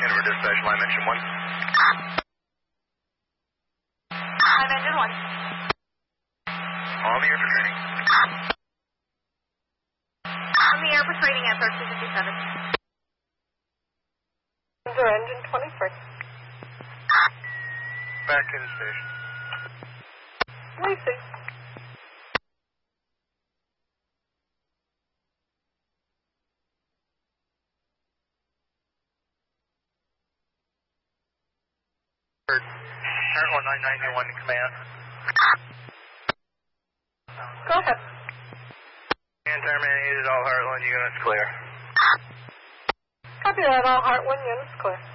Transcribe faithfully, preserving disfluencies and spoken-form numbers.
Canberra Dispatch, line engine one. Line engine one. On the air for training. On the air for training at thirteen fifty-seven. Under engine twenty-three. Back in station. Lacey. Heart one nine ninety-one command. Go ahead. And terminated, all Heart one units clear. Copy that, all Heart one units clear.